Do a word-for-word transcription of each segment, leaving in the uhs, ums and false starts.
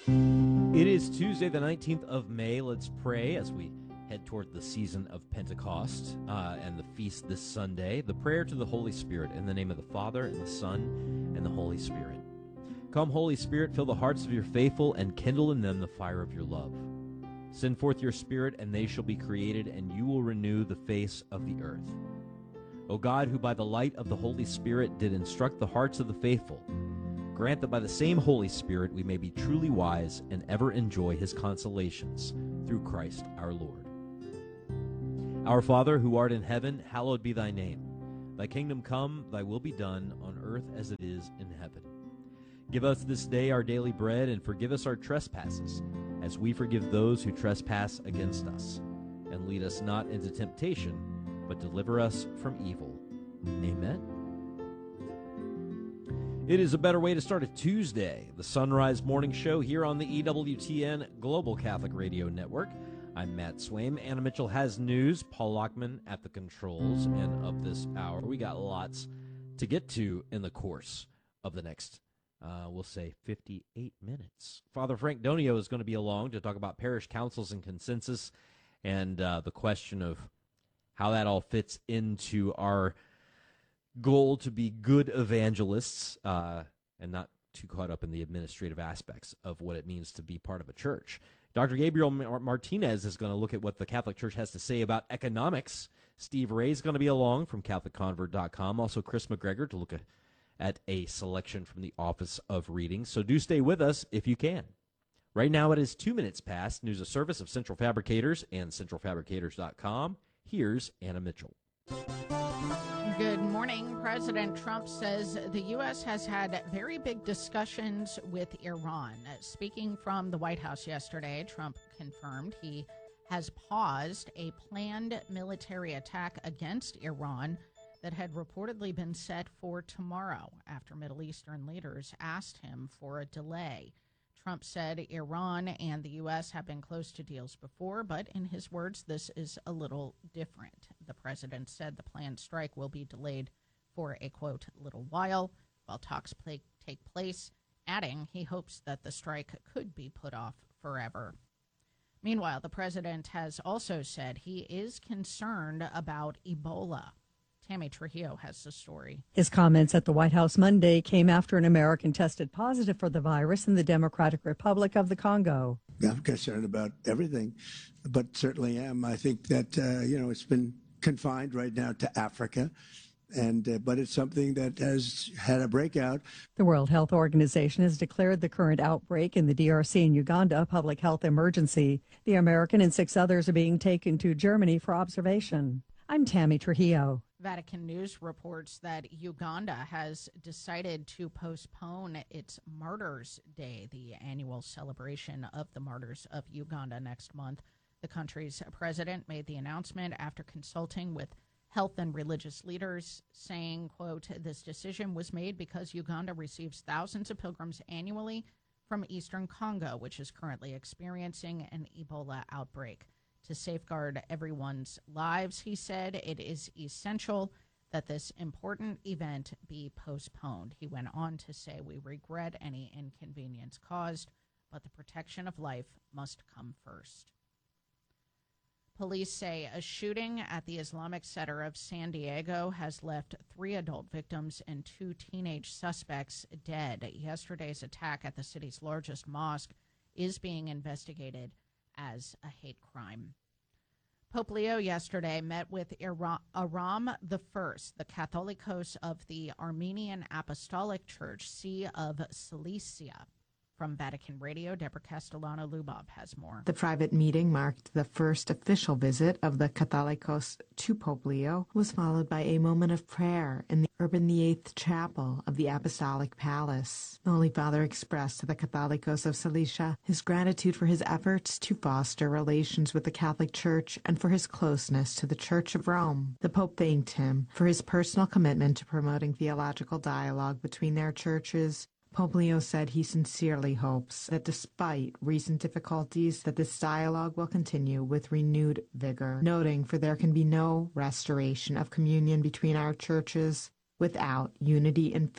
It is Tuesday, the nineteenth of May. Let's pray as we head toward the season of Pentecost uh, and the feast this Sunday. The prayer to the Holy Spirit in the name of the Father, and the Son, and the Holy Spirit. Come, Holy Spirit, fill the hearts of your faithful and kindle in them the fire of your love. Send forth your Spirit, and they shall be created, and you will renew the face of the earth. O God, who by the light of the Holy Spirit did instruct the hearts of the faithful, grant that by the same Holy Spirit we may be truly wise and ever enjoy his consolations through Christ our Lord. Our Father, who art in heaven, hallowed be thy name. Thy kingdom come, thy will be done, on earth as it is in heaven. Give us this day our daily bread, and forgive us our trespasses, as we forgive those who trespass against us. And lead us not into temptation, but deliver us from evil. Amen. It is a better way to start a Tuesday, the Sunrise Morning Show here on the E W T N Global Catholic Radio Network. I'm Matt Swaim. Anna Mitchell has news. Paul Lockman at the controls. And of this hour, we got lots to get to in the course of the next, uh, we'll say, fifty-eight minutes. Father Frank Donio is going to be along to talk about parish councils and consensus and uh, the question of how that all fits into our goal to be good evangelists uh, and not too caught up in the administrative aspects of what it means to be part of a church. Doctor Gabriel Martinez is going to look at what the Catholic Church has to say about economics. Steve Ray is going to be along from Catholic Convert dot com. Also, Chris McGregor to look at, at a selection from the Office of Reading. So do stay with us if you can. Right now it is two minutes past. News of service of Central Fabricators and Central Fabricators dot com. Here's Anna Mitchell. Good morning. President Trump says the U S has had very big discussions with Iran. Speaking from the White House yesterday, Trump confirmed he has paused a planned military attack against Iran that had reportedly been set for tomorrow after Middle Eastern leaders asked him for a delay. Trump said Iran and the U S have been close to deals before, but in his words, this is a little different. The president said the planned strike will be delayed for a, quote, little while while talks play, take place, adding he hopes that the strike could be put off forever. Meanwhile, the president has also said he is concerned about Ebola. Tammy Trujillo has the story. His comments at the White House Monday came after an American tested positive for the virus in the Democratic Republic of the Congo. I'm concerned about everything, but certainly am. I think that, uh, you know, it's been confined right now to Africa, and uh, but it's something that has had a breakout. The World Health Organization has declared the current outbreak in the D R C and Uganda a public health emergency. The American and six others are being taken to Germany for observation. I'm Tammy Trujillo. Vatican News reports that Uganda has decided to postpone its Martyrs' Day, the annual celebration of the martyrs of Uganda, next month. The country's president made the announcement after consulting with health and religious leaders, saying, quote, this decision was made because Uganda receives thousands of pilgrims annually from eastern Congo, which is currently experiencing an Ebola outbreak. To safeguard everyone's lives, he said, it is essential that this important event be postponed. He went on to say, we regret any inconvenience caused, but the protection of life must come first. Police say a shooting at the Islamic Center of San Diego has left three adult victims and two teenage suspects dead. Yesterday's attack at the city's largest mosque is being investigated as a hate crime. Pope Leo yesterday met with Aram the First, the Catholicos of the Armenian Apostolic Church, See of Cilicia. From Vatican Radio, Deborah Castellano-Lubov has more. The private meeting marked the first official visit of the Catholicos to Pope Leo, was followed by a moment of prayer in the Urban the Eighth Chapel of the Apostolic Palace. The Holy Father expressed to the Catholicos of Cilicia his gratitude for his efforts to foster relations with the Catholic Church and for his closeness to the Church of Rome. The Pope thanked him for his personal commitment to promoting theological dialogue between their churches. Pope Leo said he sincerely hopes that despite recent difficulties, that this dialogue will continue with renewed vigor, noting for there can be no restoration of communion between our churches without unity in faith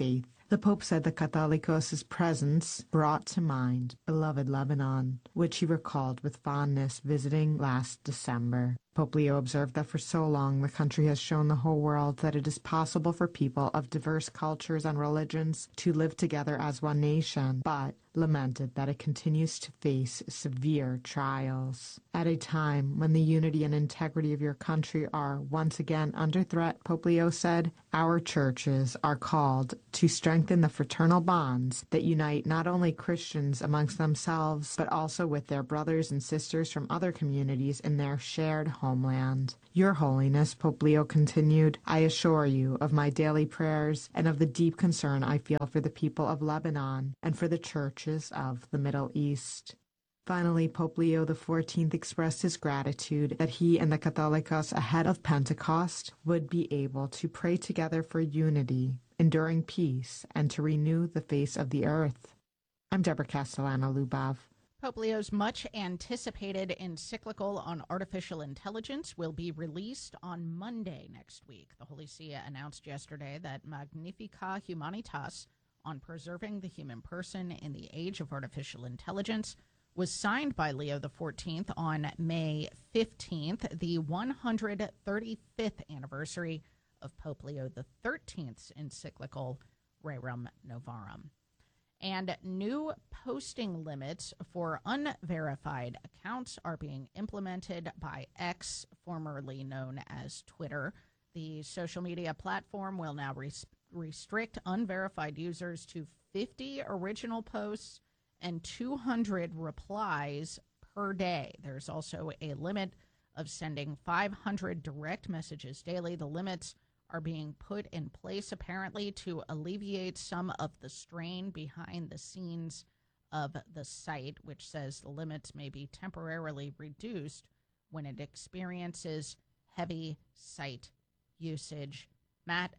The Pope said the Catholicos' presence brought to mind beloved Lebanon, which he recalled with fondness visiting last December. Pope Leo observed that for so long the country has shown the whole world that it is possible for people of diverse cultures and religions to live together as one nation, but lamented that it continues to face severe trials. At a time when the unity and integrity of your country are once again under threat, Pope Leo said, our churches are called to strengthen the fraternal bonds that unite not only Christians amongst themselves, but also with their brothers and sisters from other communities in their shared homeland. Your Holiness, Pope Leo continued, I assure you of my daily prayers and of the deep concern I feel for the people of Lebanon and for the churches of the Middle East. Finally, Pope Leo the fourteenth expressed his gratitude that he and the Catholicos ahead of Pentecost would be able to pray together for unity, enduring peace, and to renew the face of the earth. I'm Deborah Castellano-Lubov. Pope Leo's much-anticipated encyclical on artificial intelligence will be released on Monday next week. The Holy See announced yesterday that Magnificat Humanitas on preserving the human person in the age of artificial intelligence was signed by Leo the fourteenth on May fifteenth, the one hundred thirty-fifth anniversary of Pope Leo the thirteenth's encyclical Rerum Novarum. And new posting limits for unverified accounts are being implemented by X, formerly known as Twitter. The social media platform will now res- restrict unverified users to fifty original posts and two hundred replies per day. There's also a limit of sending five hundred direct messages daily. The limits are being put in place apparently to alleviate some of the strain behind the scenes of the site, which says the limits may be temporarily reduced when it experiences heavy site usage. Matt,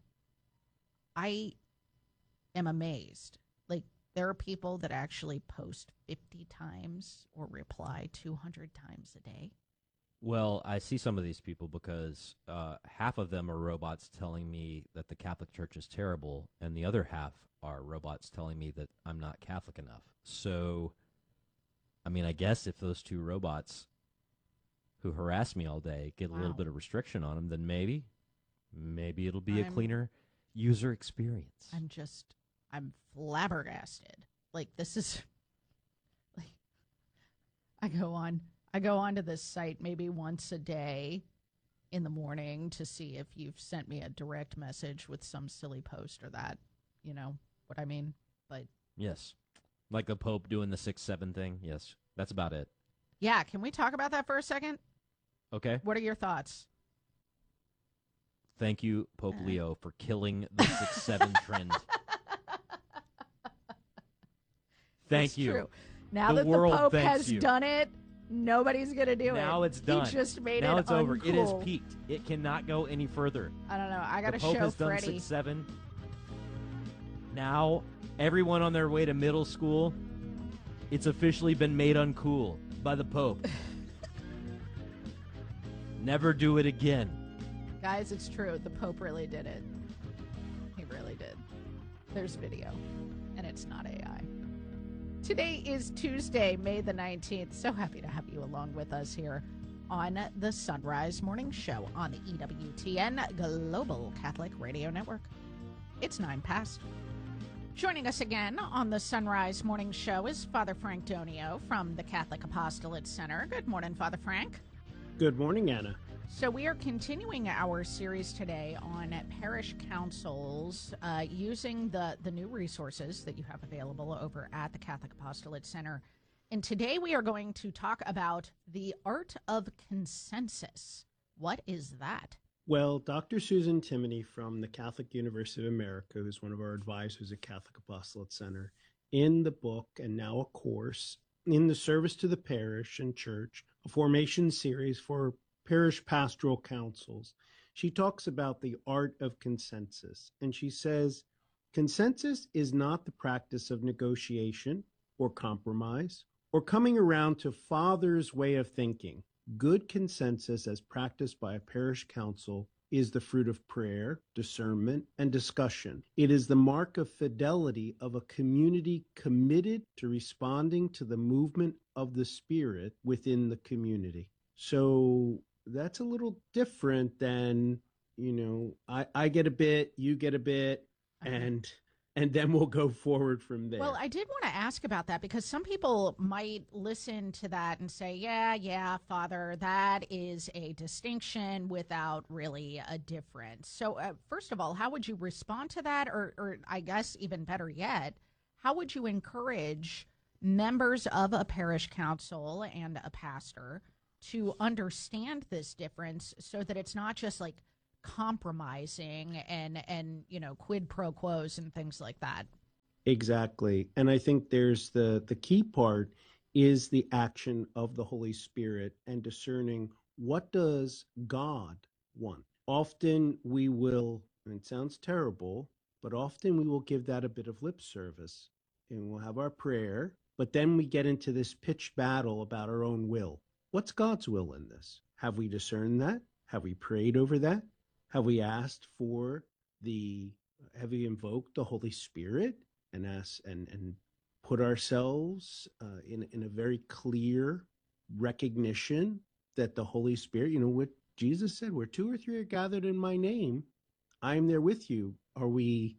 I am amazed. Like, there are people that actually post fifty times or reply two hundred times a day. Well, I see some of these people because uh, half of them are robots telling me that the Catholic Church is terrible, and the other half are robots telling me that I'm not Catholic enough. So, I mean, I guess if those two robots who harass me all day get wow. a little bit of restriction on them, then maybe, maybe it'll be I'm, a cleaner user experience. I'm just, I'm flabbergasted. Like, this is, like, I go on. I go onto this site maybe once a day in the morning to see if you've sent me a direct message with some silly post or that. You know what I mean? But yes. Like the Pope doing the six seven thing. Yes. That's about it. Yeah. Can we talk about that for a second? Okay. What are your thoughts? Thank you, Pope uh. Leo, for killing the six seven trend. Thank it's you. True. Now the that world the Pope has you. done it, nobody's going to do now it. Now it's done. He just made now it it's over. uncool. It has peaked. It cannot go any further. I don't know. I got to show Freddie. The Pope has done Freddie. six seven. Now, everyone on their way to middle school, it's officially been made uncool by the Pope. Never do it again. Guys, it's true. The Pope really did it. He really did. There's video, and it's not A I. Today is Tuesday, May the nineteenth. So happy to have you along with us here on the Sunrise Morning Show on the E W T N Global Catholic Radio Network. It's nine past. Joining us again on the Sunrise Morning Show is Father Frank Donio from the Catholic Apostolate Center. Good morning, Father Frank. Good morning, Anna. So we are continuing our series today on parish councils uh, using the, the new resources that you have available over at the Catholic Apostolate Center. And today we are going to talk about the art of consensus. What is that? Well, Doctor Susan Timoney from the Catholic University of America, who's one of our advisors at Catholic Apostolate Center, in the book and now a course, In the Service to the Parish and Church, a formation series for parish pastoral councils, she talks about the art of consensus. And she says, consensus is not the practice of negotiation or compromise or coming around to Father's way of thinking. Good consensus as practiced by a parish council is the fruit of prayer, discernment, and discussion. It is the mark of fidelity of a community committed to responding to the movement of the Spirit within the community. So that's a little different than, you know, I, I get a bit, you get a bit, and and then we'll go forward from there. Well, I did want to ask about that because some people might listen to that and say, yeah, yeah, Father, that is a distinction without really a difference. So uh, first of all, how would you respond to that? Or, or I guess even better yet, how would you encourage members of a parish council and a pastor to understand this difference so that it's not just like compromising and, and you know, quid pro quos and things like that? Exactly. And I think there's the, the key part is the action of the Holy Spirit and discerning what does God want. Often we will, and it sounds terrible, but often we will give that a bit of lip service and we'll have our prayer, but then we get into this pitched battle about our own will. What's God's will in this? Have we discerned that? Have we prayed over that? Have we asked for the, have we invoked the Holy Spirit and asked and, and put ourselves uh, in, in a very clear recognition that the Holy Spirit, you know, what Jesus said, where two or three are gathered in my name, I am there with you. Are we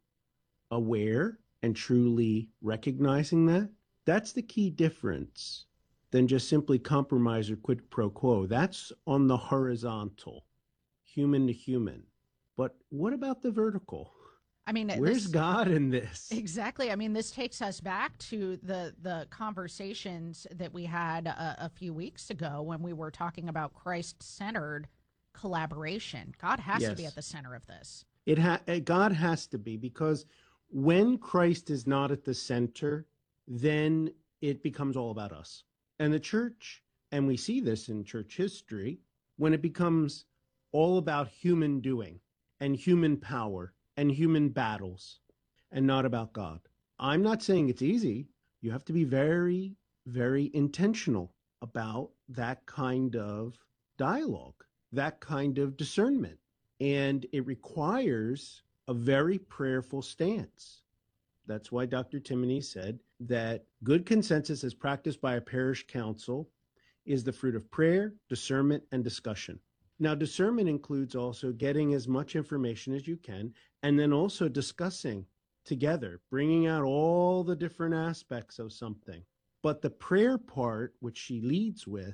aware and truly recognizing that? That's the key difference than just simply compromise or quid pro quo. That's on the horizontal, human to human. But what about the vertical? I mean, where's this, God in this? Exactly. I mean, this takes us back to the the conversations that we had a, a few weeks ago when we were talking about Christ-centered collaboration. God has Yes. to be at the center of this. It ha- God has to be, because when Christ is not at the center, then it becomes all about us. And the church, and we see this in church history, when it becomes all about human doing and human power and human battles and not about God. I'm not saying it's easy. You have to be very, very intentional about that kind of dialogue, that kind of discernment. And it requires a very prayerful stance. That's why Doctor Timoney said that good consensus as practiced by a parish council is the fruit of prayer, discernment, and discussion. Now, discernment includes also getting as much information as you can, and then also discussing together, bringing out all the different aspects of something. But the prayer part, which she leads with,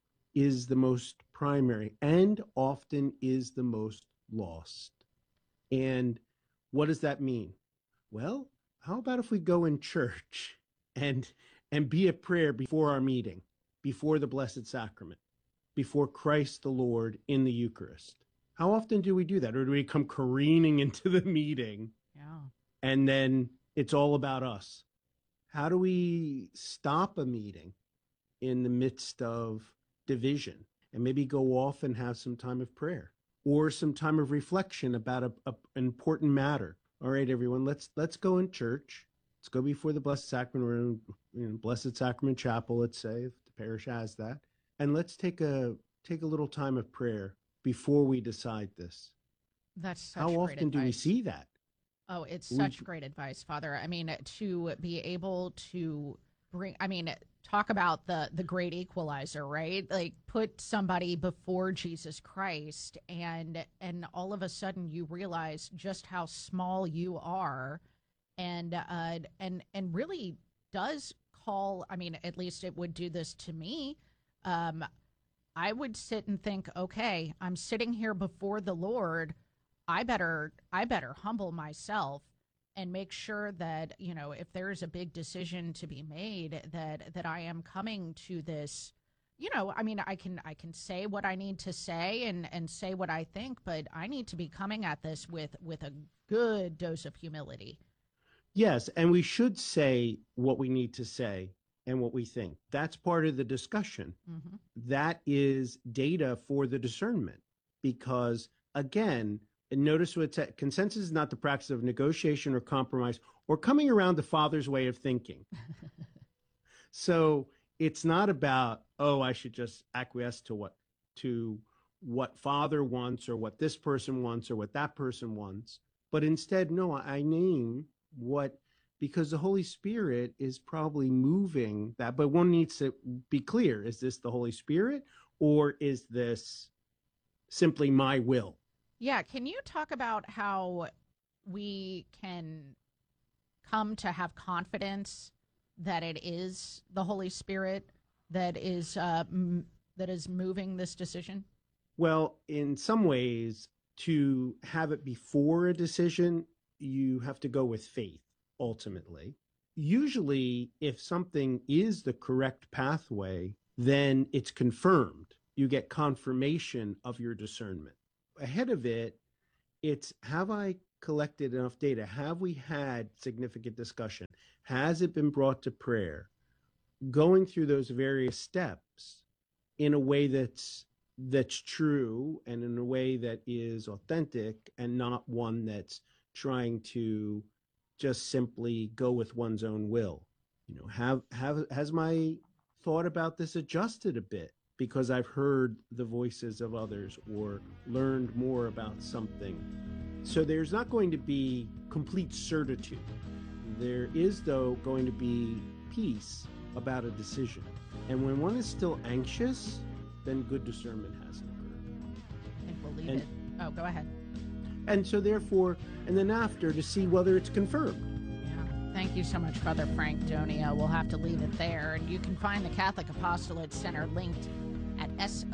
is the most primary and often is the most lost. And what does that mean? Well, how about if we go in church and and be at prayer before our meeting, before the Blessed Sacrament, before Christ the Lord in the Eucharist? How often do we do that? Or do we come careening into the meeting Yeah. and then it's all about us? How do we stop a meeting in the midst of division and maybe go off and have some time of prayer or some time of reflection about a, a, an important matter? All right, everyone, let's let's go in church. Let's go before the Blessed Sacrament room, you know, Blessed Sacrament Chapel, let's say, if the parish has that. And let's take a take a little time of prayer before we decide this. That's such How great often do we advice. see that? Oh, it's We- such great advice, Father. I mean, to be able to bring, I mean, talk about the the great equalizer, right? Like put somebody before Jesus Christ and and all of a sudden you realize just how small you are, and uh and and really does call, I mean, at least it would do this to me. Um I would sit and think, okay, I'm sitting here before the Lord. I better I better humble myself and make sure that, you know, if there is a big decision to be made, that that I am coming to this, you know, I mean, I can I can say what I need to say and and say what I think, but I need to be coming at this with with a good dose of humility. Yes, and we should say what we need to say and what we think. That's part of the discussion. Hmm. That is data for the discernment. Because again, and notice what it- consensus is not the practice of negotiation or compromise or coming around the Father's way of thinking. So it's not about, oh, I should just acquiesce to what to what Father wants or what this person wants or what that person wants, but instead, no, I name what, because the Holy Spirit is probably moving that, but one needs to be clear. Is this the Holy Spirit or is this simply my will? Yeah. Can you talk about how we can come to have confidence that it is the Holy Spirit that is uh, m- that is moving this decision? Well, in some ways, to have it before a decision, you have to go with faith, ultimately. Usually, if something is the correct pathway, then it's confirmed. You get confirmation of your discernment. Ahead of it, it's, have I collected enough data? Have we had significant discussion? Has it been brought to prayer? Going through those various steps in a way that's that's true and in a way that is authentic and not one that's trying to just simply go with one's own will. You know, have have has my thought about this adjusted a bit because I've heard the voices of others or learned more about something. So there's not going to be complete certitude. There is, though, going to be peace about a decision. And when one is still anxious, then good discernment hasn't occurred. I think we'll leave And- it. Oh, go ahead. And so therefore, and then after to see whether it's confirmed. Yeah. Thank you so much, Father Frank Donia. We'll have to leave it there. And you can find the Catholic Apostolate Center linked at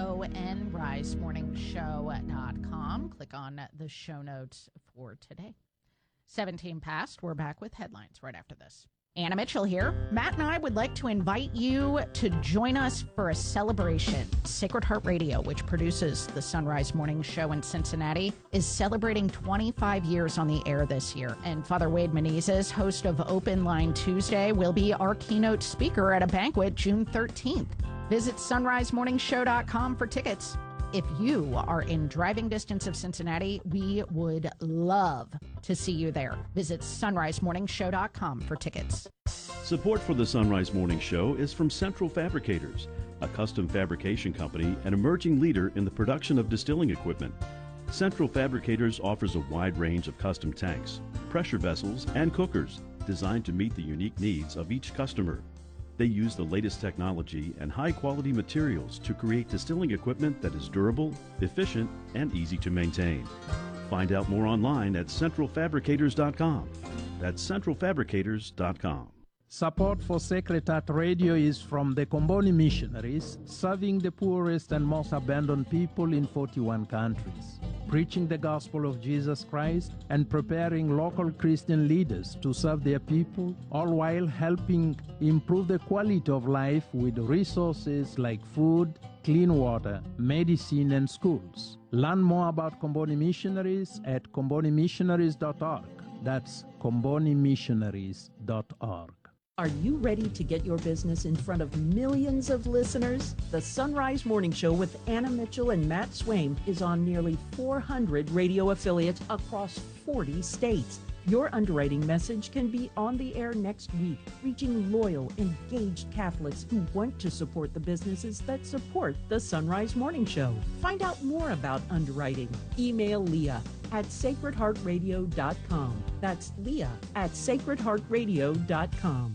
son rise morning show dot com. Click on the show notes for today. seventeen past. We're back with headlines right after this. Anna Mitchell here. Matt and I would like to invite you to join us for a celebration. Sacred Heart Radio, which produces the Sunrise Morning Show in Cincinnati, is celebrating twenty-five years on the air this year. And Father Wade Menezes, host of Open Line Tuesday, will be our keynote speaker at a banquet June thirteenth. Visit sunrise morning show dot com for tickets. If you are in driving distance of Cincinnati, we would love to see you there. Visit sunrise morning show dot com for tickets. Support for the Sunrise Morning Show is from Central Fabricators, a custom fabrication company and emerging leader in the production of distilling equipment. Central Fabricators offers a wide range of custom tanks, pressure vessels, and cookers designed to meet the unique needs of each customer. They use the latest technology and high-quality materials to create distilling equipment that is durable, efficient, and easy to maintain. Find out more online at central fabricators dot com. That's central fabricators dot com. Support for Sacred Heart Radio is from the Comboni Missionaries, serving the poorest and most abandoned people in forty-one countries, preaching the gospel of Jesus Christ and preparing local Christian leaders to serve their people, all while helping improve the quality of life with resources like food, clean water, medicine, and schools. Learn more about Comboni Missionaries at comboni missionaries dot org. That's comboni missionaries dot org. Are you ready to get your business in front of millions of listeners? The Sunrise Morning Show with Anna Mitchell and Matt Swaim is on nearly four hundred radio affiliates across forty states. Your underwriting message can be on the air next week, reaching loyal, engaged Catholics who want to support the businesses that support the Sunrise Morning Show. Find out more about underwriting. Email Leah at sacred heart radio dot com. That's Leah at sacred heart radio dot com.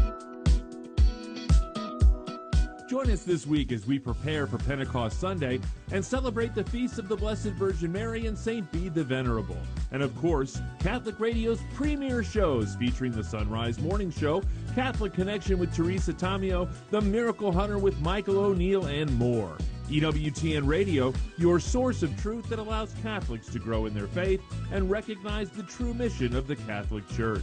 Join us this week as we prepare for Pentecost Sunday and celebrate the feasts of the Blessed Virgin Mary and Saint Bede the Venerable. And of course, Catholic Radio's premier shows featuring the Sunrise Morning Show, Catholic Connection with Teresa Tamio, The Miracle Hunter with Michael O'Neill, and more. E W T N Radio, your source of truth that allows Catholics to grow in their faith and recognize the true mission of the Catholic Church.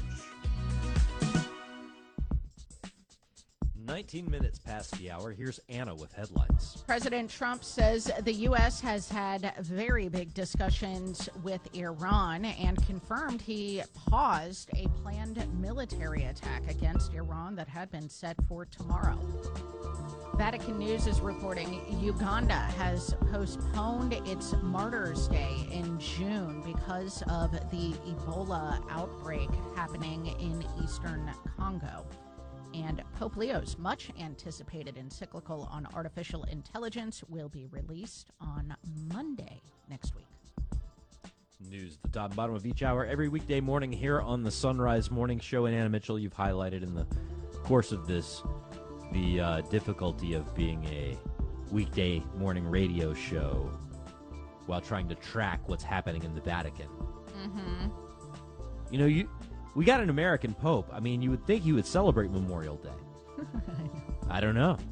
nineteen minutes past the hour. Here's Anna with headlines. President Trump says the U S has had very big discussions with Iran and confirmed he paused a planned military attack against Iran that had been set for tomorrow. Vatican News is reporting Uganda has postponed its Martyrs' Day in June because of the Ebola outbreak happening in eastern Congo. And Pope Leo's much-anticipated encyclical on artificial intelligence will be released on Monday next week. News at the top and bottom of each hour every weekday morning here on the Sunrise Morning Show. And Anna Mitchell, you've highlighted in the course of this the uh, difficulty of being a weekday morning radio show while trying to track what's happening in the Vatican. Mm-hmm. You know, you we got an American Pope. I mean, you would think he would celebrate Memorial Day. I don't know.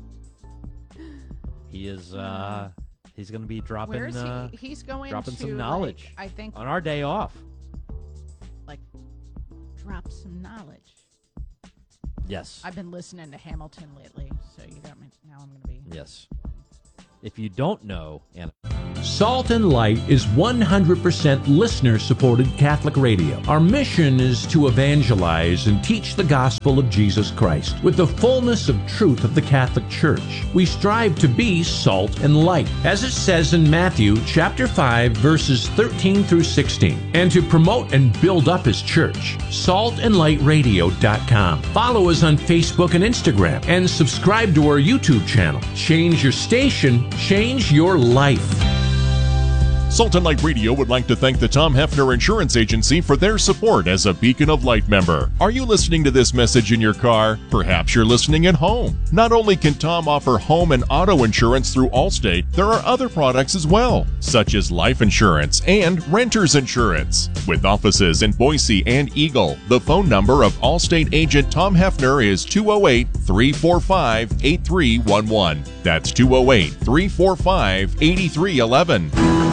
He is... Uh, He's going to be dropping. Where is he? Uh, He's going dropping to, some knowledge. Like, I think on our day off. Like, drop some knowledge. Yes. I've been listening to Hamilton lately, so you got me. Now I'm going to be. Yes. If you don't know, Anna. Salt and Light is one hundred percent listener-supported Catholic radio. Our mission is to evangelize and teach the gospel of Jesus Christ with the fullness of truth of the Catholic Church. We strive to be salt and light, as it says in Matthew chapter five, verses thirteen through sixteen, and to promote and build up His church. salt and light radio dot com. Follow us on Facebook and Instagram, and subscribe to our YouTube channel. Change your station, change your life. Salt and Light Radio would like to thank the Tom Hefner Insurance Agency for their support as a Beacon of Light member. Are you listening to this message in your car? Perhaps you're listening at home. Not only can Tom offer home and auto insurance through Allstate, there are other products as well, such as life insurance and renter's insurance. With offices in Boise and Eagle, the phone number of Allstate agent Tom Hefner is two oh eight, three four five, eight three one one. That's two oh eight, three four five, eight three one one.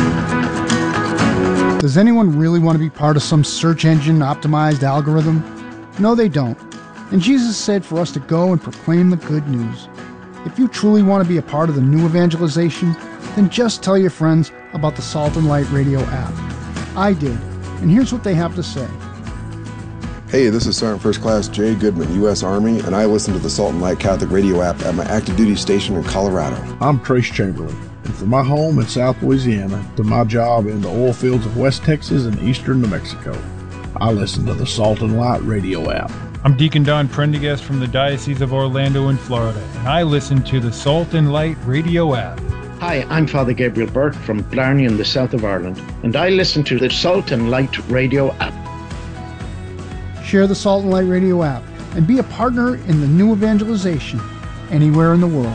Does anyone really want to be part of some search engine optimized algorithm? No, they don't. And Jesus said for us to go and proclaim the good news. If you truly want to be a part of the new evangelization, then just tell your friends about the Salt and Light Radio app. I did, and here's what they have to say. Hey, this is Sergeant First Class Jay Goodman, U S Army, and I listen to the Salt and Light Catholic Radio app at my active duty station in Colorado. I'm Trace Chamberlain. And from my home in South Louisiana to my job in the oil fields of West Texas and eastern New Mexico, I listen to the Salt and Light Radio app. I'm Deacon Don Prendergast from the Diocese of Orlando in Florida, and I listen to the Salt and Light Radio app. Hi, I'm Father Gabriel Burke from Blarney in the south of Ireland, and I listen to the Salt and Light Radio app. Share the Salt and Light Radio app and be a partner in the new evangelization anywhere in the world.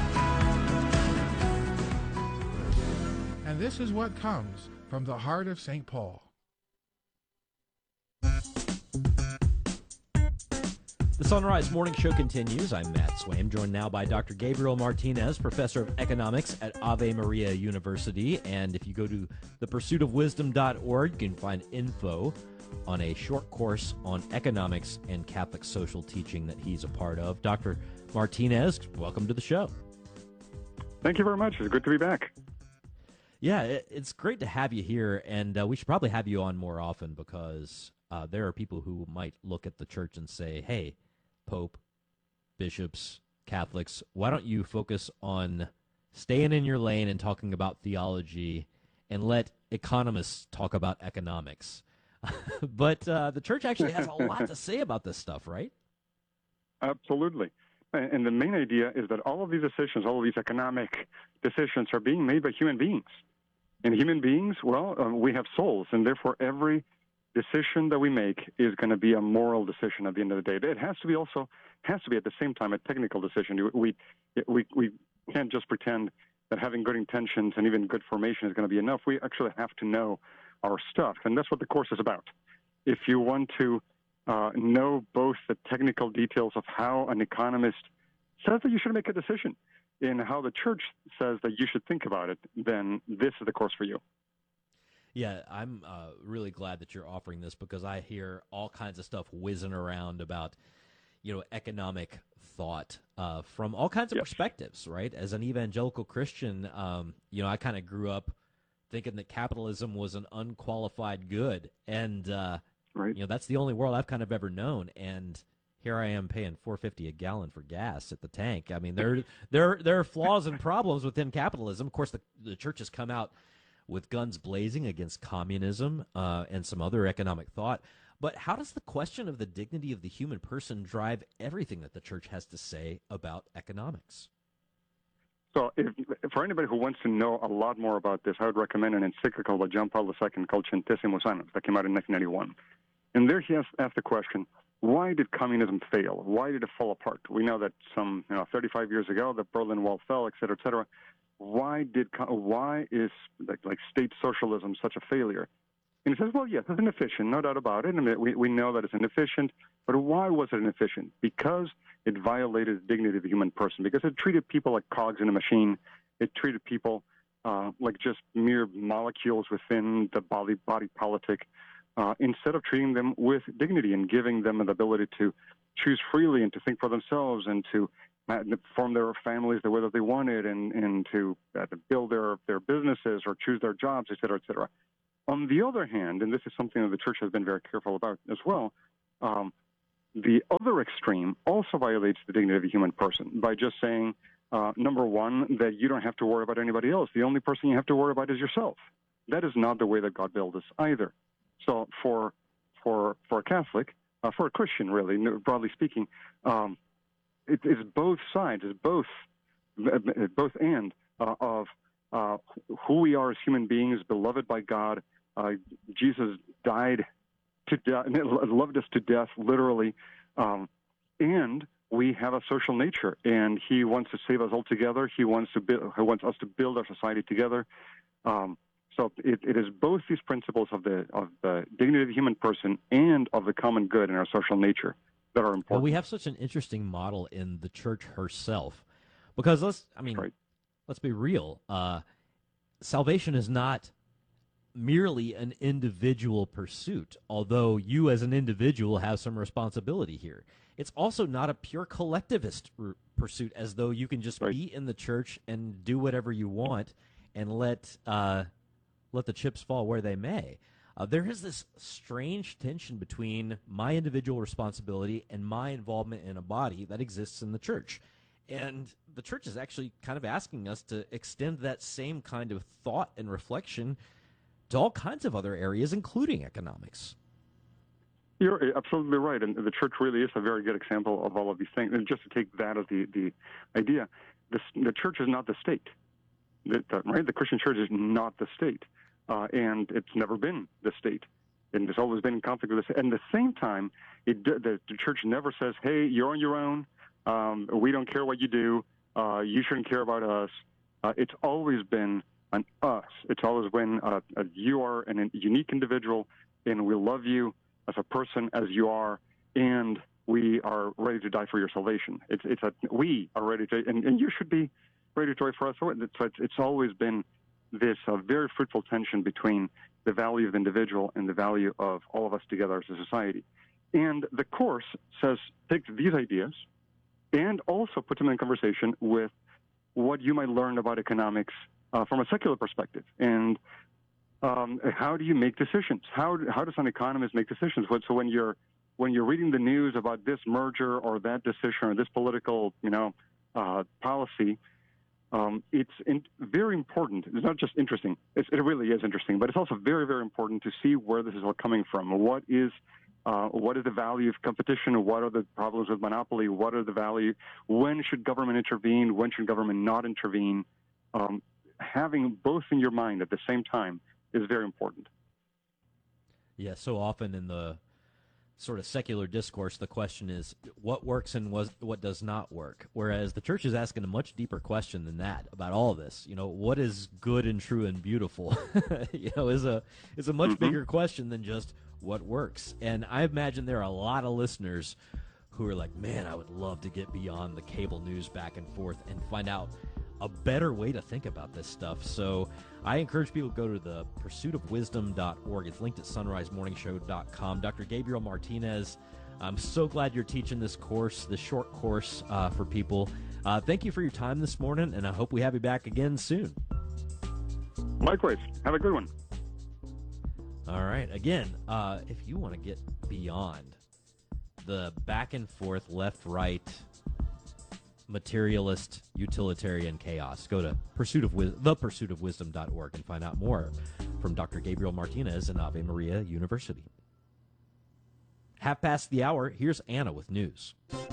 This is what comes from the heart of Saint Paul. The Sunrise Morning Show continues. I'm Matt Swaim, joined now by Doctor Gabriel Martinez, professor of economics at Ave Maria University. And if you go to the pursuit of wisdom dot org, you can find info on a short course on economics and Catholic social teaching that he's a part of. Doctor Martinez, welcome to the show. Thank you very much. It's good to be back. Yeah, it, it's great to have you here, and uh, we should probably have you on more often because uh, there are people who might look at the church and say, hey, Pope, bishops, Catholics, why don't you focus on staying in your lane and talking about theology and let economists talk about economics? But uh, the church actually has a lot to say about this stuff, right? Absolutely. And the main idea is that all of these decisions, all of these economic decisions are being made by human beings. And human beings, well, um, we have souls, and therefore every decision that we make is going to be a moral decision at the end of the day. It has to be also, has to be at the same time a technical decision. We, we, we can't just pretend that having good intentions and even good formation is going to be enough. We actually have to know our stuff, and that's what the course is about. If you want to uh, know both the technical details of how an economist says that you should make a decision in how the church says that you should think about it, then this is the course for you. Yeah, I'm uh, really glad that you're offering this because I hear all kinds of stuff whizzing around about, you know, economic thought uh, from all kinds of yes. perspectives, right? As an evangelical Christian, um, you know, I kind of grew up thinking that capitalism was an unqualified good, and uh, right. you know, that's the only world I've kind of ever known, and here I am paying four fifty a gallon for gas at the tank. I mean, there there there are flaws and problems within capitalism. Of course, the the church has come out with guns blazing against communism uh, and some other economic thought. But how does the question of the dignity of the human person drive everything that the church has to say about economics? So if, for anybody who wants to know a lot more about this, I would recommend an encyclical by John Paul the Second called Centesimus Annus that came out in nineteen ninety-one. And there he has asked the question, why did communism fail? Why did it fall apart? We know that some you know, thirty-five years ago, the Berlin Wall fell, et cetera, et cetera. Why, did, why is like, like state socialism such a failure? And he says, well, yes, it's inefficient, no doubt about it. And we, we know that it's inefficient. But why was it inefficient? Because it violated the dignity of the human person, because it treated people like cogs in a machine. It treated people uh, like just mere molecules within the body, body politic, uh, instead of treating them with dignity and giving them the ability to choose freely and to think for themselves and to uh, form their families the way that they wanted and, and to, uh, to build their, their businesses or choose their jobs, et cetera, et cetera. On the other hand, and this is something that the church has been very careful about as well, um, the other extreme also violates the dignity of the human person by just saying, uh, number one, that you don't have to worry about anybody else. The only person you have to worry about is yourself. That is not the way that God built us either. So for for for a Catholic, uh, for a Christian, really, broadly speaking, um, it, it's both sides, it's both both and uh, of uh, who we are as human beings, beloved by God. Uh, Jesus died to death, loved us to death, literally, um, and we have a social nature, and He wants to save us all together. He wants to build, He wants us to build our society together. Um, so it, it is both these principles of the of the dignity of the human person and of the common good in our social nature that are important. Well, we have such an interesting model in the church herself, because let's, I mean, right. let's be real. Uh, salvation is not merely an individual pursuit, although you as an individual have some responsibility here. It's also not a pure collectivist r- pursuit, as though you can just right. be in the church and do whatever you want and let uh, let the chips fall where they may. Uh, there is this strange tension between my individual responsibility and my involvement in a body that exists in the church. And the church is actually kind of asking us to extend that same kind of thought and reflection to all kinds of other areas, including economics. You're absolutely right, and the church really is a very good example of all of these things. And just to take that as the, the idea, the, the church is not the state, the, the, right? The Christian church is not the state, uh, and it's never been the state, and it's always been in conflict with this. And at the same time, it, the, the church never says, hey, you're on your own, um, we don't care what you do, uh, you shouldn't care about us. Uh, it's always been on us. It's always been uh, uh, you are an, a unique individual, and we love you as a person as you are, and we are ready to die for your salvation. It's it's a, we are ready to, and, and you should be ready to die for us. So it's, it's always been this uh, very fruitful tension between the value of the individual and the value of all of us together as a society. And the Course says, takes these ideas and also puts them in conversation with what you might learn about economics Uh, from a secular perspective, and um, how do you make decisions? How how does an economist make decisions? So when you're when you're reading the news about this merger or that decision or this political, you know, uh, policy, um, it's in, very important. It's not just interesting; it's, it really is interesting, but it's also very very important to see where this is all coming from. What is uh, what is the value of competition? What are the problems with monopoly? What are the value? When should government intervene? When should government not intervene? Um, having both in your mind at the same time is very important. Yeah, so often in the sort of secular discourse, the question is what works and was, what does not work, whereas the church is asking a much deeper question than that about all of this. You know, what is good and true and beautiful? you know, is a is a much mm-hmm. bigger question than just what works. And I imagine there are a lot of listeners who are like, man, I would love to get beyond the cable news back and forth and find out a better way to think about this stuff. So I encourage people to go to the pursuit of wisdom dot org. It's linked at sunrise morning show dot com. Doctor Gabriel Martinez, I'm so glad you're teaching this course, this short course uh, for people. Uh, thank you for your time this morning, and I hope we have you back again soon. Likewise. Have a good one. All right. Again, uh, if you want to get beyond the back and forth, left, right, materialist, utilitarian chaos, go to pursuit of Wis- the pursuit of wisdom dot org and find out more from Doctor Gabriel Martinez and Ave Maria University. Half past the hour, here's Anna with news.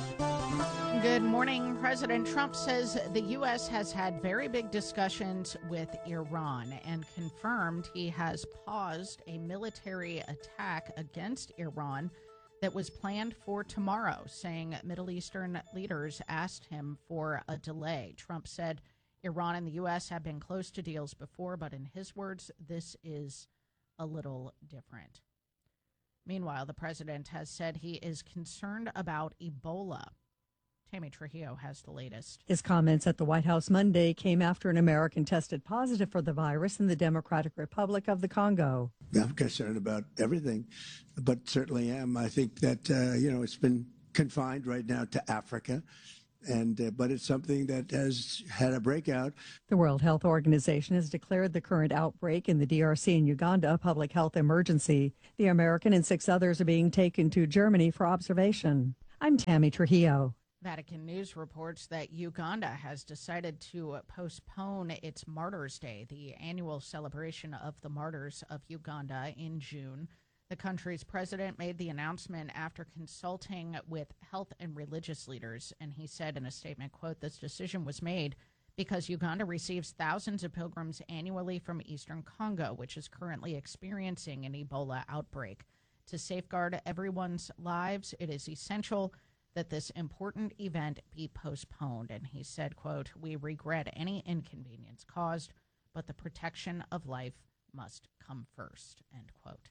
Good morning. President Trump says the U S has had very big discussions with Iran and confirmed he has paused a military attack against Iran that was planned for tomorrow, saying Middle Eastern leaders asked him for a delay. Trump said Iran and the U S have been close to deals before, but in his words, this is a little different. Meanwhile, the president has said he is concerned about Ebola. Tammy Trujillo has the latest. His comments at the White House Monday came after an American tested positive for the virus in the Democratic Republic of the Congo. I'm concerned about everything, but certainly am. I think that, uh, you know, it's been confined right now to Africa, and uh, but it's something that has had a breakout. The World Health Organization has declared the current outbreak in the D R C and Uganda a public health emergency. The American and six others are being taken to Germany for observation. I'm Tammy Trujillo. Vatican News reports that Uganda has decided to postpone its Martyrs' Day, the annual celebration of the martyrs of Uganda in June. The country's president made the announcement after consulting with health and religious leaders, and he said in a statement, quote, "This decision was made because Uganda receives thousands of pilgrims annually from eastern Congo, which is currently experiencing an Ebola outbreak. To safeguard everyone's lives, it is essential that this important event be postponed." And he said, quote, "We regret any inconvenience caused, but the protection of life must come first," end quote.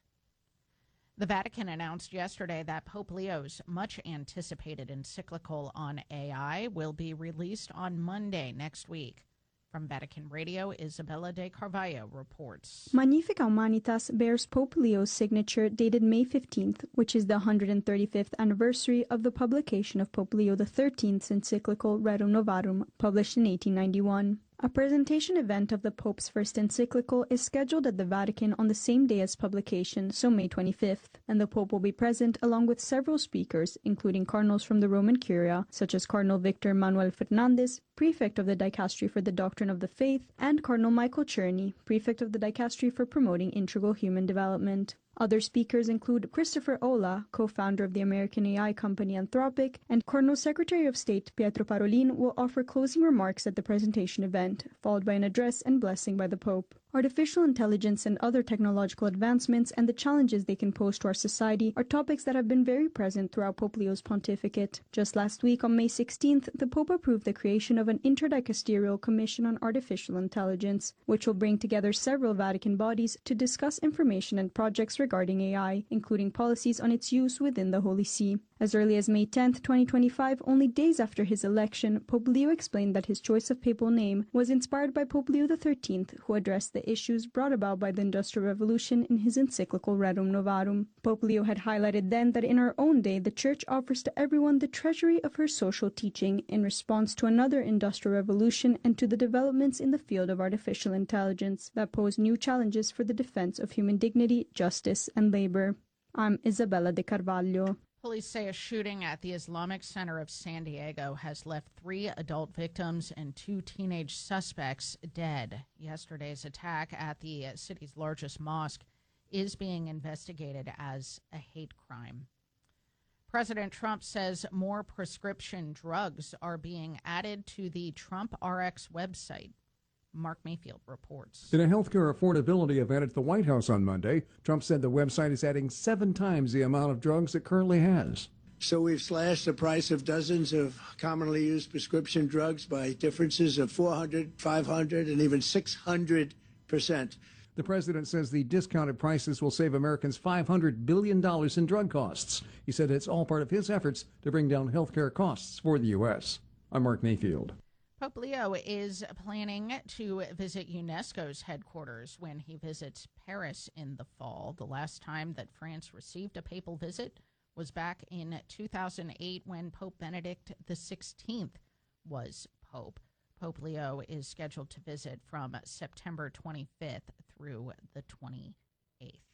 The Vatican announced yesterday that Pope Leo's much-anticipated encyclical on A I will be released on Monday next week. From Vatican Radio, Isabella de Carvalho reports. Magnificat Humanitas bears Pope Leo's signature dated May fifteenth, which is the one hundred thirty-fifth anniversary of the publication of Pope Leo the thirteenth's encyclical Rerum Novarum, published in eighteen ninety-one. A presentation event of the Pope's first encyclical is scheduled at the Vatican on the same day as publication, so May twenty-fifth, and the Pope will be present along with several speakers, including cardinals from the Roman Curia, such as Cardinal Victor Manuel Fernandez, prefect of the Dicastery for the Doctrine of the Faith, and Cardinal Michael Czerny, prefect of the Dicastery for Promoting Integral Human Development. Other speakers include Christopher Olah, co-founder of the American A I company Anthropic, and Cardinal Secretary of State Pietro Parolin will offer closing remarks at the presentation event, followed by an address and blessing by the Pope. Artificial intelligence and other technological advancements and the challenges they can pose to our society are topics that have been very present throughout Pope Leo's pontificate. Just last week, on May sixteenth, the Pope approved the creation of an interdicasterial commission on artificial intelligence, which will bring together several Vatican bodies to discuss information and projects regarding A I, including policies on its use within the Holy See. As early as May tenth, twenty twenty-five, only days after his election, Pope Leo explained that his choice of papal name was inspired by Pope Leo the thirteenth, who addressed the issues brought about by the Industrial Revolution in his encyclical Rerum Novarum. Pope Leo had highlighted then that in our own day the Church offers to everyone the treasury of her social teaching in response to another industrial revolution and to the developments in the field of artificial intelligence that pose new challenges for the defense of human dignity, justice, and labor. I'm Isabella de Carvalho. Police say a shooting at the Islamic Center of San Diego has left three adult victims and two teenage suspects dead. Yesterday's attack at the city's largest mosque is being investigated as a hate crime. President Trump says more prescription drugs are being added to the Trump R X website. Mark Mayfield reports. In a healthcare affordability event at the White House on Monday, Trump said the website is adding seven times the amount of drugs it currently has. So we've slashed the price of dozens of commonly used prescription drugs by differences of four hundred, five hundred, and even six hundred percent. The president says the discounted prices will save Americans five hundred billion dollars in drug costs. He said it's all part of his efforts to bring down healthcare costs for the U S. I'm Mark Mayfield. Pope Leo is planning to visit UNESCO's headquarters when he visits Paris in the fall. The last time that France received a papal visit was back in two thousand eight when Pope Benedict the sixteenth was Pope. Pope Leo is scheduled to visit from September twenty-fifth through the twenty-eighth.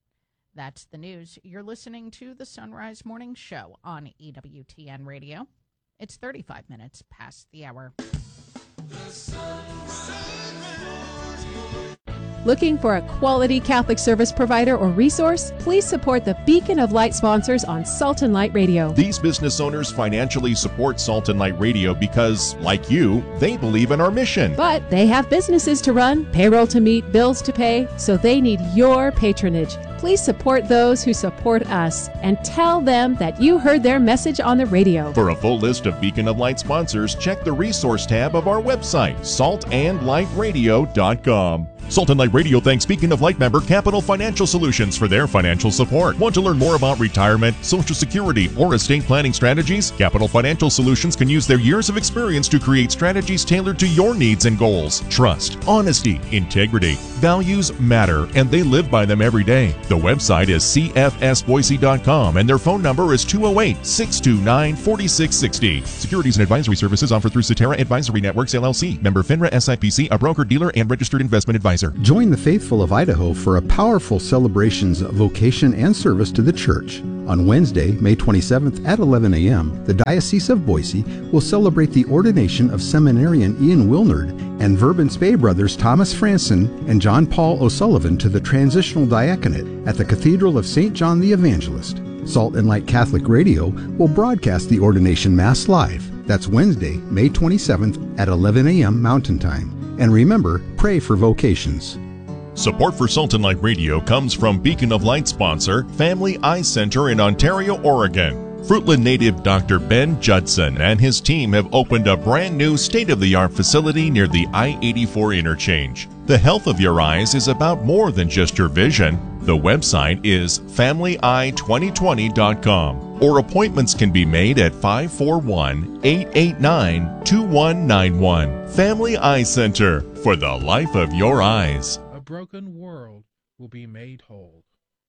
That's the news. You're listening to the Sunrise Morning Show on E W T N Radio. It's thirty-five minutes past the hour. The Sunrise Morning. Looking for a quality Catholic service provider or resource? Please support the Beacon of Light sponsors on Salt and Light Radio. These business owners financially support Salt and Light Radio because, like you, they believe in our mission. But they have businesses to run, payroll to meet, bills to pay, so they need your patronage. Please support those who support us and tell them that you heard their message on the radio. For a full list of Beacon of Light sponsors, check the resource tab of our website, salt and light radio dot com. Salt and Light Radio thanks Beacon of Light member Capital Financial Solutions for their financial support. Want to learn more about retirement, Social Security, or estate planning strategies? Capital Financial Solutions can use their years of experience to create strategies tailored to your needs and goals. Trust, honesty, integrity, values matter, and they live by them every day. The website is c f s boise dot com and their phone number is two oh eight, six two nine, four six six zero. Securities and advisory services offered through Cetera Advisory Networks, L L C. Member FINRA S I P C, a broker, dealer, and registered investment advisor. Join the faithful of Idaho for a powerful celebrations of vocation and service to the church. On Wednesday, May twenty-seventh at eleven a.m., the Diocese of Boise will celebrate the ordination of seminarian Ian Wilnard and Verban Spey brothers Thomas Franson and John Paul O'Sullivan to the transitional diaconate at the Cathedral of Saint John the Evangelist. Salt and Light Catholic Radio will broadcast the ordination Mass live. That's Wednesday, May twenty-seventh at eleven a.m. Mountain Time. And remember, pray for vocations. Support for Salt and Light Radio comes from Beacon of Light sponsor, Family Eye Center in Ontario, Oregon. Fruitland native Doctor Ben Judson and his team have opened a brand new state-of-the-art facility near the I eighty-four interchange. The health of your eyes is about more than just your vision. The website is family eye twenty twenty dot com, or appointments can be made at five four one, eight eight nine, two one nine one. Family Eye Center, for the life of your eyes. A broken world will be made whole.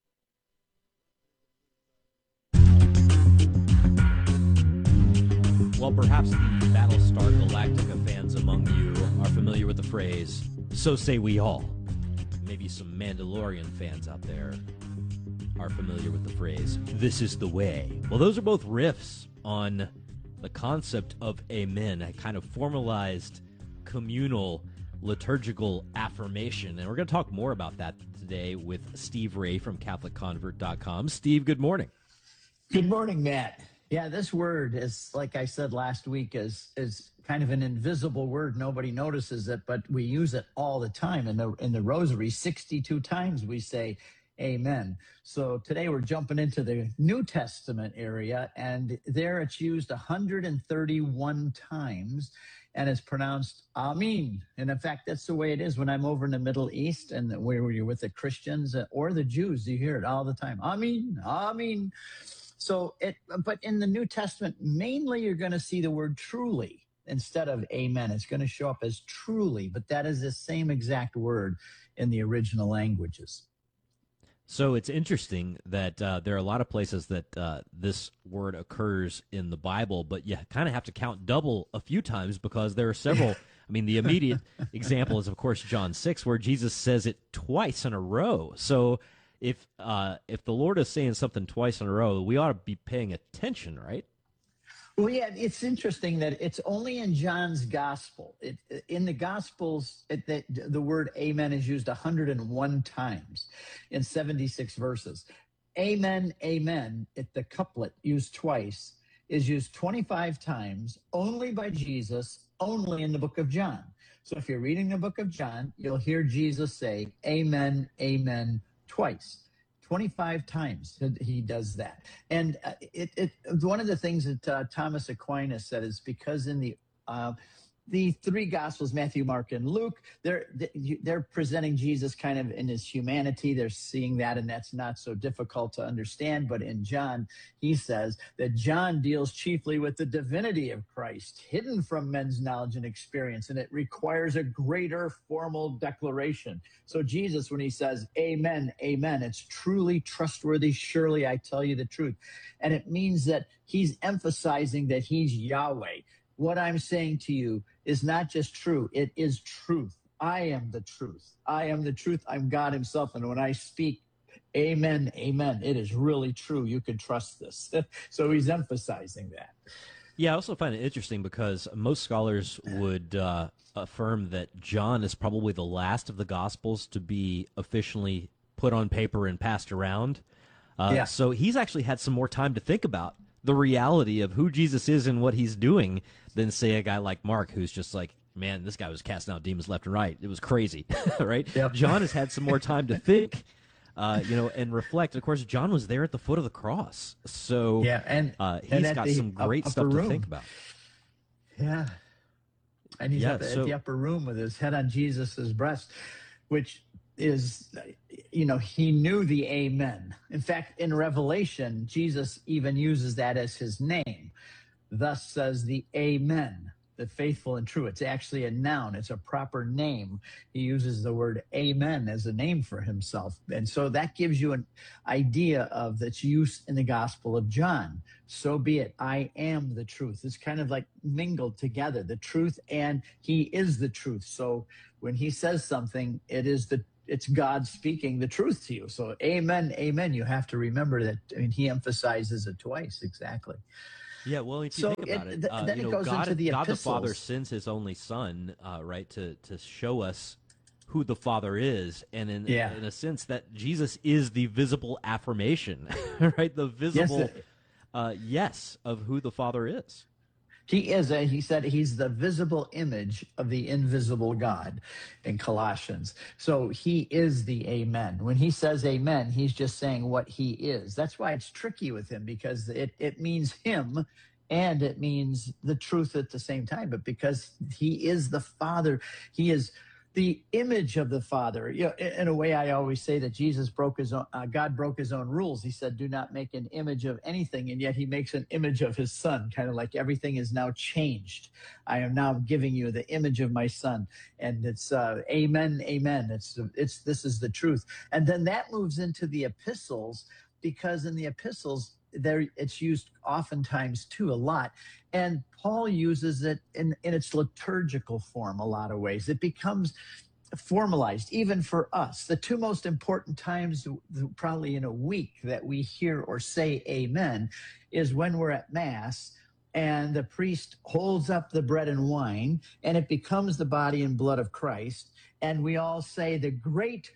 Well, perhaps the Battlestar Galactica fans among you are familiar with the phrase, "So say we all." Maybe some Mandalorian fans out there are familiar with the phrase, "This is the way." Well, those are both riffs on the concept of amen, a kind of formalized communal liturgical affirmation. And we're going to talk more about that today with Steve Ray from Catholic Convert dot com. Steve, good morning. Good morning, Matt. Yeah, this word is, like I said last week, is is kind of an invisible word. Nobody notices it, but we use it all the time. In the in the rosary, sixty-two times we say amen. So today we're jumping into the New Testament area, and there it's used one hundred thirty-one times, and it's pronounced Amen. And in fact, that's the way it is when I'm over in the Middle East and where you're with the Christians or the Jews. You hear it all the time. Amen, Amen. So it, but in the New Testament, mainly you're going to see the word truly instead of amen. It's going to show up as truly, but that is the same exact word in the original languages. So it's interesting that uh, there are a lot of places that uh, this word occurs in the Bible, but you kind of have to count double a few times because there are several. I mean, the immediate example is, of course, John six, where Jesus says it twice in a row. So if uh, if the Lord is saying something twice in a row, we ought to be paying attention, right? Well, yeah, it's interesting that it's only in John's gospel. It, in the gospels, it, the, the word amen is used one hundred one times in seventy-six verses. Amen, amen, it, the couplet used twice, is used twenty-five times only by Jesus, only in the book of John. So if you're reading the book of John, you'll hear Jesus say amen, amen, twice. twenty-five times he does that. And uh, it, it one of the things that uh, Thomas Aquinas said is because in the uh, the three Gospels, Matthew, Mark, and Luke, they're they're presenting Jesus kind of in his humanity. They're seeing that, and that's not so difficult to understand. But in John, he says that John deals chiefly with the divinity of Christ, hidden from men's knowledge and experience, and it requires a greater formal declaration. So Jesus, when he says, amen, amen, it's truly trustworthy. Surely I tell you the truth. And it means that he's emphasizing that he's Yahweh. What I'm saying to you is not just true, it is truth. I am the truth. I am the truth. I'm God himself. And when I speak, amen, amen, it is really true. You can trust this. So he's emphasizing that. Yeah, I also find it interesting because most scholars would uh, affirm that John is probably the last of the Gospels to be officially put on paper and passed around. Uh, Yeah. So he's actually had some more time to think about the reality of who Jesus is and what he's doing than, say, a guy like Mark, who's just like, man, this guy was casting out demons left and right. It was crazy, right? Yep. John has had some more time to think, uh, you know, and reflect. Of course, John was there at the foot of the cross, so Yeah, and- uh, he's and at got the some great upper stuff to room. think about. Yeah. And he's Yeah, up so- at the upper room with his head on Jesus's breast, which is, you know, he knew the amen. In fact, in Revelation, Jesus even uses that as his name. Thus says the amen, the faithful and true. It's actually a noun. It's a proper name. He uses the word amen as a name for himself. And so that gives you an idea of its use in the Gospel of John. So be it. I am the truth. It's kind of like mingled together, the truth, and he is the truth. So when he says something, it is the it's God speaking the truth to you. So amen, amen. You have to remember that. I mean, he emphasizes it twice. Exactly. Yeah, well, if you So think about it- it, th- uh, then you it know, goes God, into the God the Father epistles. sends His only Son, uh, right, to to show us who the Father is, and in Yeah. in a sense that Jesus is the visible affirmation, right, the visible Yes, uh, yes of who the Father is. He is a, he said he's the visible image of the invisible God in Colossians. So he is the amen. When he says amen, he's just saying what he is. That's why it's tricky with him, because it, it means him and it means the truth at the same time. But because he is the Father, he is the image of the Father. You know, in, in a way, I always say that Jesus broke his own, uh, God broke his own rules. He said, do not make an image of anything. And yet he makes an image of his Son, kind of like everything is now changed. I am now giving you the image of my Son. And it's uh, amen, amen. It's, it's, this is the truth. And then that moves into the epistles, because in the epistles, there it's used oftentimes too, a lot. And Paul uses it in, in its liturgical form a lot of ways. It becomes formalized, even for us. The two most important times probably in a week that we hear or say amen is when we're at Mass and the priest holds up the bread and wine and it becomes the body and blood of Christ. And we all say the great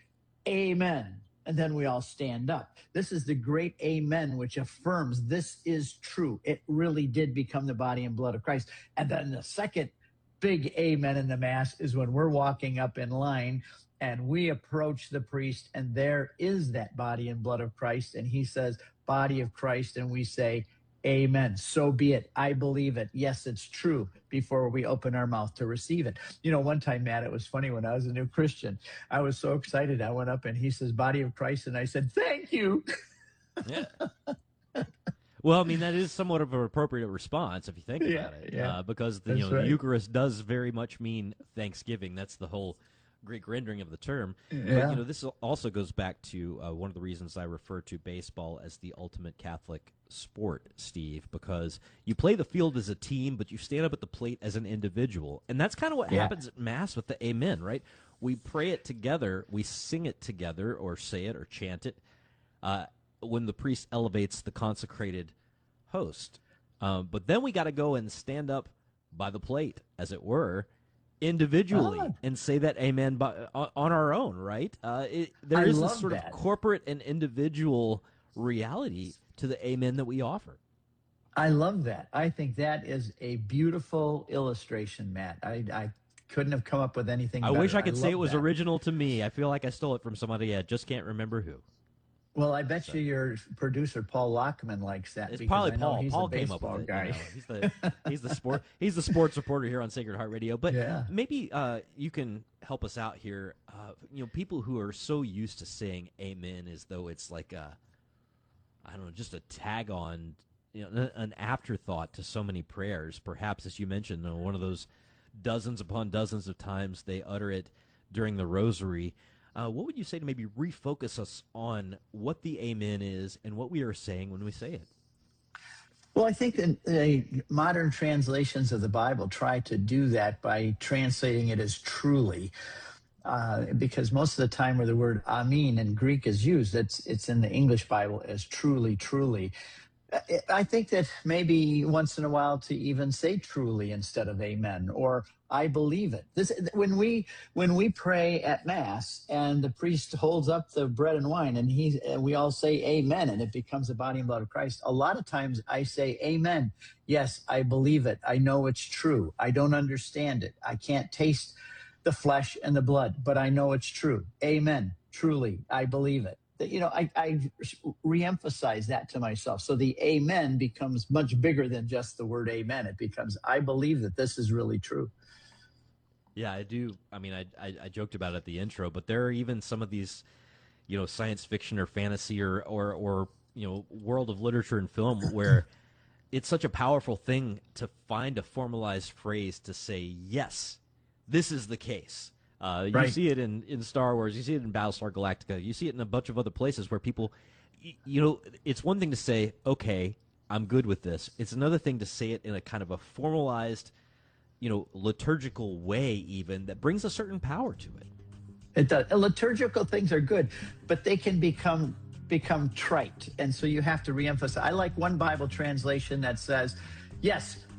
amen. And then we all stand up. This is the great amen, which affirms this is true. It really did become the body and blood of Christ. And then the second big amen in the Mass is when we're walking up in line and we approach the priest, and there is that body and blood of Christ. And he says, body of Christ. And we say, amen. So be it. I believe it. Yes, it's true, before we open our mouth to receive it. You know, one time, Matt, it was funny when I was a new Christian. I was so excited. I went up and he says, body of Christ. And I said, thank you. Yeah. Well, I mean, that is somewhat of an appropriate response if you think Yeah, about it, yeah. uh, because the, That's you know right. the Eucharist does very much mean Thanksgiving. That's the whole Greek rendering of the term. But Yeah. you know, this also goes back to uh, one of the reasons I refer to baseball as the ultimate Catholic sport, Steve, because you play the field as a team, but you stand up at the plate as an individual, and that's kind of what Yeah. happens at Mass with the Amen, right? We pray it together, we sing it together, or say it, or chant it. Uh, when the priest elevates the consecrated host. Um, but then we got to go and stand up by the plate, as it were, individually, Ah. and say that amen by, on, on our own, right? Uh, it, there I is love this sort that. of corporate and individual reality to the amen that we offer. I love that. I think that is a beautiful illustration, Matt. I, I couldn't have come up with anything I better. wish I could say love it was that. original to me. I feel like I stole it from somebody. I just can't remember who. Well, I bet you your producer, Paul Lockman, likes that. It's because probably I know Paul. He's Paul a came up baseball with it. guy. You know, he's the he's the sport he's the sports reporter here on Sacred Heart Radio. But Yeah. maybe uh, you can help us out here. Uh, you know, people who are so used to saying "Amen" as though it's like a, I don't know, just a tag on, you know, an afterthought to so many prayers. Perhaps, as you mentioned, you know, one of those dozens upon dozens of times they utter it during the Rosary. Uh, what would you say to maybe refocus us on what the Amen is and what we are saying when we say it? Well, I think that the modern translations of the Bible try to do that by translating it as truly, uh, because most of the time where the word "amen" in Greek is used, it's it's in the English Bible as truly, truly. I- I think that maybe once in a while to even say truly instead of amen, or I believe it. This when we when we pray at Mass and the priest holds up the bread and wine and he and we all say amen and it becomes the body and blood of Christ. A lot of times I say amen. Yes, I believe it. I know it's true. I don't understand it. I can't taste the flesh and the blood, but I know it's true. Amen. Truly, I believe it. You know, I, I reemphasize that to myself. So the amen becomes much bigger than just the word amen. It becomes, I believe that this is really true. Yeah, I do. I mean, I, I, I joked about it at the intro, but there are even some of these, you know, science fiction or fantasy or, or, or you know, world of literature and film where it's such a powerful thing to find a formalized phrase to say, yes, this is the case. Uh, you Right. see it in, in Star Wars. You see it in Battlestar Galactica. You see it in a bunch of other places where people, y- you know, it's one thing to say, okay, I'm good with this. It's another thing to say it in a kind of a formalized, you know, liturgical way even that brings a certain power to it. It does. Liturgical things are good, but they can become become trite. And so you have to reemphasize. I like one Bible translation that says, yes,